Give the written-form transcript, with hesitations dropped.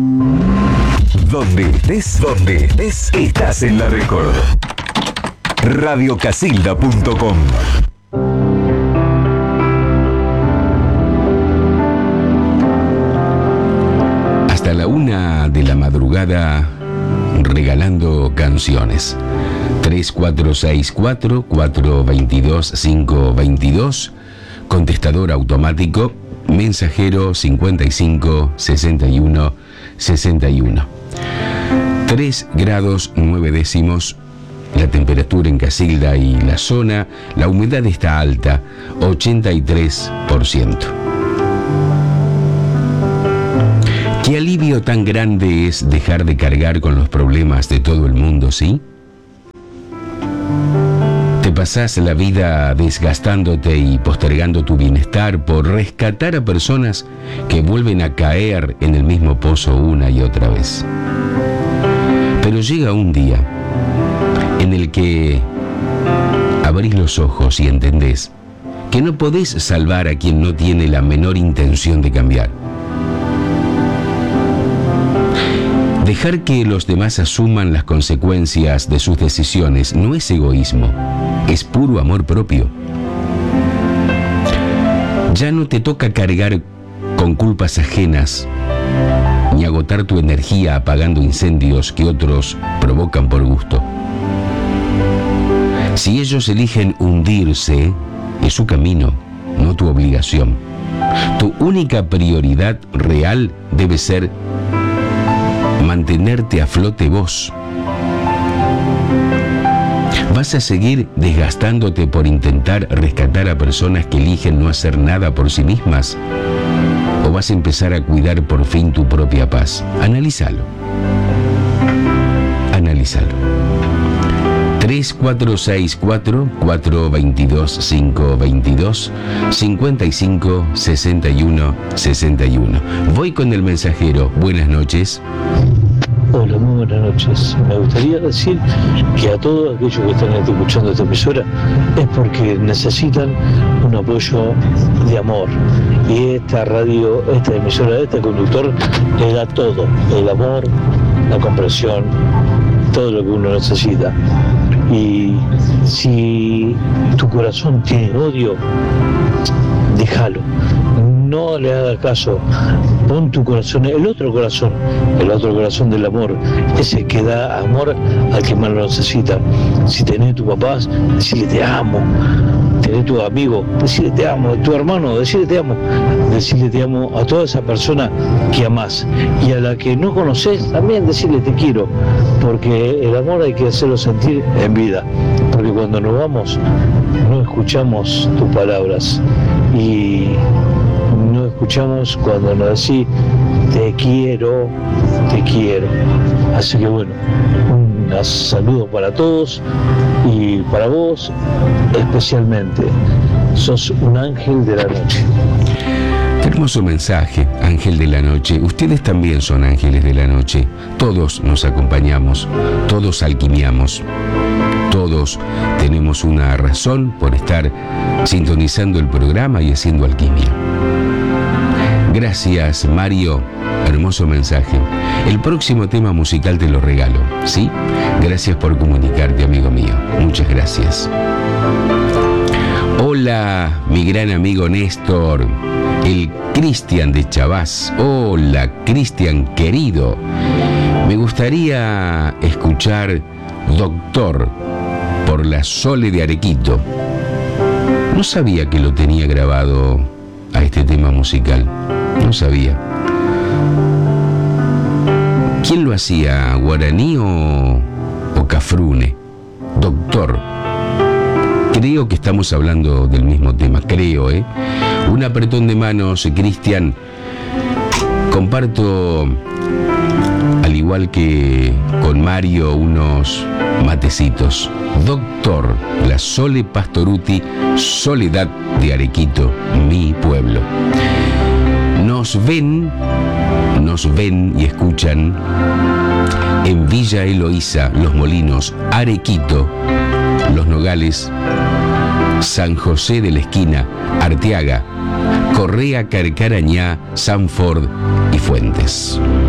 Donde estés, estás en La Record. Radiocasilda.com. Hasta la 1 de la madrugada, regalando canciones. 3464-422-522, contestador automático, mensajero 55 61 61. 3 grados 9 décimos, la temperatura en Casilda y la zona, la humedad está alta, 83%. Qué alivio tan grande es dejar de cargar con los problemas de todo el mundo, ¿sí? Te pasás la vida desgastándote y postergando tu bienestar por rescatar a personas que vuelven a caer en el mismo pozo una y otra vez. Pero llega un día en el que abrís los ojos y entendés que no podés salvar a quien no tiene la menor intención de cambiar. Dejar que los demás asuman las consecuencias de sus decisiones no es egoísmo, es puro amor propio. Ya no te toca cargar con culpas ajenas, ni agotar tu energía apagando incendios que otros provocan por gusto. Si ellos eligen hundirse, es su camino, no tu obligación. Tu única prioridad real debe ser mantenerte a flote vos. ¿Vas a seguir desgastándote por intentar rescatar a personas que eligen no hacer nada por sí mismas? ¿O vas a empezar a cuidar por fin tu propia paz? Analízalo. Analízalo. 3464-422-522 55 61 61. Voy con el mensajero. Buenas noches. Hola, muy buenas noches. Me gustaría decir que a todos aquellos que están escuchando esta emisora es porque necesitan un apoyo de amor. Y esta radio, esta emisora, este conductor le da todo: el amor, la comprensión, todo lo que uno necesita. Y si tu corazón tiene odio, déjalo. No le hagas caso. Pon tu corazón, el otro corazón del amor, ese que da amor al que más lo necesita. Si tenés tu papá, decirle te amo. Tenés tu amigo, decirle te amo. Tu hermano, decirle te amo. Decirle te amo a toda esa persona que amás. Y a la que no conoces, también decirle te quiero. Porque el amor hay que hacerlo sentir en vida. Porque cuando nos vamos, no escuchamos tus palabras. Y no escuchamos cuando nos decís te quiero, te quiero. Así que bueno, un saludo para todos y para vos especialmente. Sos un ángel de la noche. Qué hermoso mensaje, ángel de la noche. Ustedes también son ángeles de la noche. Todos nos acompañamos, todos alquimiamos. Todos tenemos una razón por estar sintonizando el programa y haciendo alquimia. Gracias, Mario. Hermoso mensaje. El próximo tema musical te lo regalo, ¿sí? Gracias por comunicarte, amigo mío. Muchas gracias. Hola, mi gran amigo Néstor, el Cristian de Chavás. Hola, Cristian querido. Me gustaría escuchar Doctor por la Sole de Arequito. No sabía que lo tenía grabado a este tema musical. No sabía. ¿Quién lo hacía? ¿Guaraní o Cafrune? Doctor. Creo que estamos hablando del mismo tema. Creo, ¿eh? Un apretón de manos, Cristian. Comparto, al igual que con Mario, unos matecitos. Doctor, la Sole Pastoruti, Soledad de Arequito, mi pueblo. Nos ven y escuchan en Villa Eloísa, Los Molinos, Arequito, Los Nogales, San José de la Esquina, Arteaga, Correa, Carcarañá, Sanford y Fuentes.